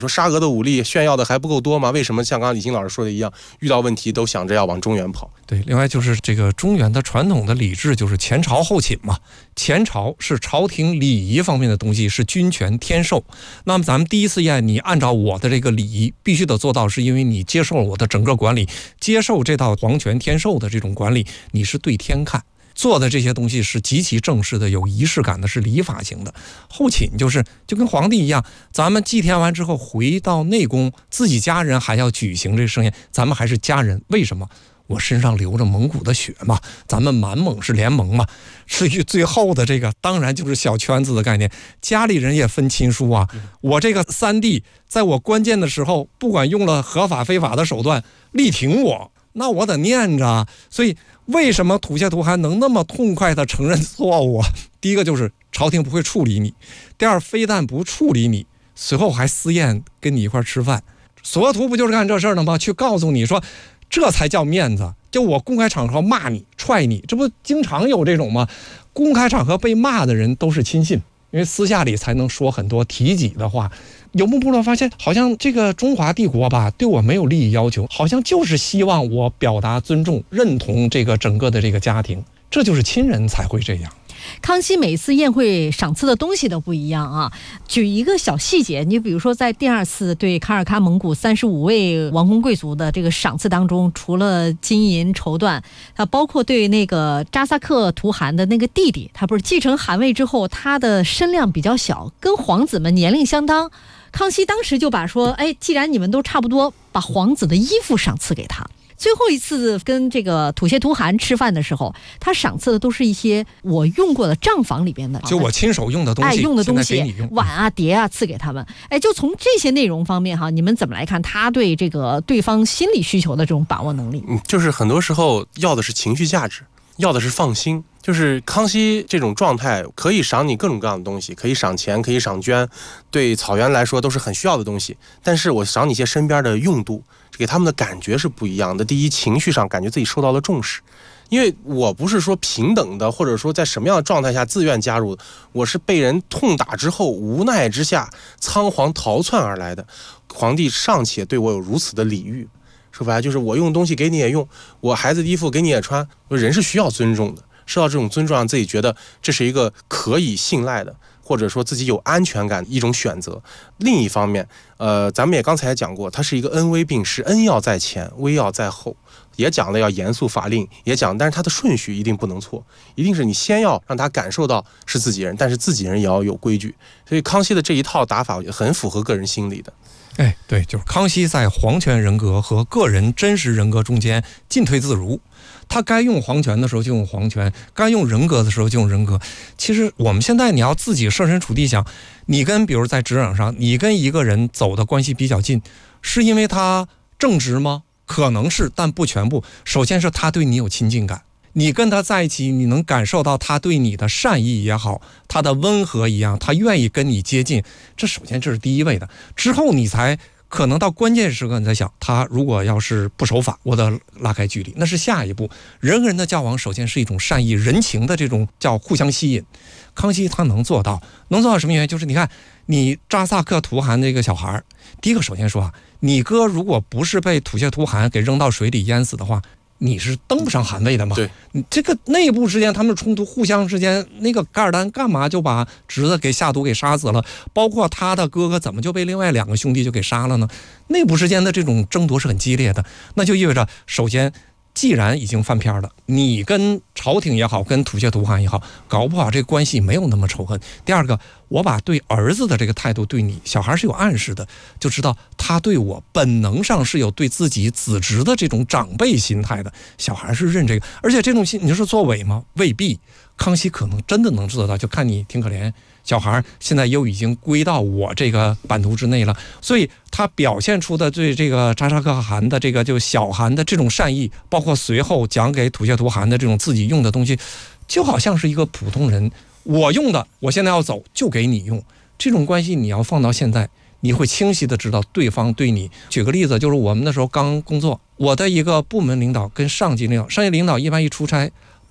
说沙俄的武力炫耀的还不够多吗？为什么像刚刚李欣老师说的一样，遇到问题都想着要往中原跑？ 对，另外就是这个中原的传统的礼制就是前朝后寝嘛。前朝是朝廷礼仪方面的东西，是君权天授。那么咱们第一次宴，你按照我的这个礼仪必须得做到，是因为你接受了我的整个管理，接受这套皇权天授的这种管理，你是对天看。做的这些东西是极其正式的，有仪式感的，是礼法型的。后寝就跟皇帝一样，咱们祭天完之后回到内宫，自己家人还要举行这盛宴，咱们还是家人。为什么？我身上流着蒙古的血嘛，咱们满蒙是联盟嘛。至于最后的这个，当然就是小圈子的概念，家里人也分亲疏啊。我这个三弟在我关键的时候，不管用了合法非法的手段力挺我，那我得念着。所以为什么吐谢图汗能那么痛快地承认错误？第一个就是朝廷不会处理你，第二非但不处理你，随后还私宴跟你一块吃饭。索额图不就是干这事儿的吗？去告诉你说这才叫面子，就我公开场合骂你踹你，这不经常有这种吗？公开场合被骂的人都是亲信，因为私下里才能说很多提己的话。游牧部落发现好像这个中华帝国吧，对我没有利益要求，好像就是希望我表达尊重认同这个整个的这个家庭，这就是亲人才会这样。 康熙每次宴会赏赐的东西都不一样啊。举一个小细节，你比如说在第二次对卡尔喀蒙古35位王公贵族的这个赏赐当中，除了金银绸缎，它包括对那个扎萨克图汗的那个弟弟，他不是继承汗位之后，他的身量比较小，跟皇子们年龄相当。康熙当时就把说，既然你们都差不多，把皇子的衣服赏赐给他。最后一次跟这个吐谢图汗吃饭的时候，他赏赐的都是一些我用过的账房里边的， 就我亲手用的东西， 用的东西，碗啊、碟啊，赐给他们。就从这些内容方面哈，你们怎么来看他对这个对方心理需求的这种把握能力？ 就是很多时候要的是情绪价值，要的是放心。就是康熙这种状态，可以赏你各种各样的东西，可以赏钱，可以赏绢，对草原来说都是很需要的东西。但是我赏你一些身边的用度，给他们的感觉是不一样的。第一，情绪上感觉自己受到了重视，因为我不是说平等的，或者说在什么样的状态下自愿加入的，我是被人痛打之后无奈之下仓皇逃窜而来的。皇帝尚且对我有如此的礼遇，说白了就是我用东西给你也用，我孩子的衣服给你也穿，人是需要尊重的。受到这种尊重，让自己觉得这是一个可以信赖的，或者说自己有安全感一种选择。另一方面，咱们也刚才讲过，它是一个恩威并施，恩要在前，威要在后，也讲了要严肃法令，也讲，但是它的顺序一定不能错，一定是你先要让他感受到是自己人，但是自己人也要有规矩。所以康熙的这一套打法很符合个人心理的。 对，就是康熙在皇权人格和个人真实人格中间进退自如。他该用皇权的时候就用皇权，该用人格的时候就用人格。其实我们现在你要自己设身处地想，你跟比如在职场上，你跟一个人走的关系比较近，是因为他正直吗？可能是，但不全部。首先是他对你有亲近感，你跟他在一起，你能感受到他对你的善意也好，他的温和一样，他愿意跟你接近，这首先这是第一位的。之后你才可能到关键时刻你在想，他如果要是不守法，我得拉开距离，那是下一步。人跟人的交往首先是一种善意人情的这种叫互相吸引。康熙他能做到什么原因？就是你看你扎萨克图汗这个小孩，第一个首先说啊，你哥如果不是被吐谢图汗给扔到水里淹死的话，你是登不上汗位的嘛？ 对， 你这个内部之间他们的冲突，互相之间，那个噶尔丹干嘛就把侄子给下毒给杀死了？包括他的哥哥怎么就被另外2个兄弟就给杀了呢？内部之间的这种争夺是很激烈的，那就意味着首先，既然已经翻篇了，你跟朝廷也好，跟吐谢图汗也好，搞不好这个关系没有那么仇恨。第二个，我把对儿子的这个态度对你小孩是有暗示的，就知道他对我本能上是有对自己子侄的这种长辈心态的，小孩是认这个。而且这种心你说作伪吗？未必。康熙可能真的能做到，就看你挺可怜，小孩现在又已经归到我这个版图之内了，所以他表现出的对这个扎萨克汗的这个就小汗的这种善意，包括随后讲给吐谢图汗的这种自己用的东西，就好像是一个普通人，我用的，我现在要走就给你用。这种关系你要放到现在，你会清晰的知道对方对你。举个例子，就是我们那时候刚工作，我的一个部门领导跟上级领导一般一出差，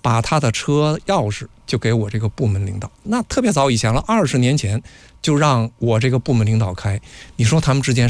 把他的车钥匙就给我这个部门领导。那特别早以前了，20年前就让我这个部门领导开，你说他们之间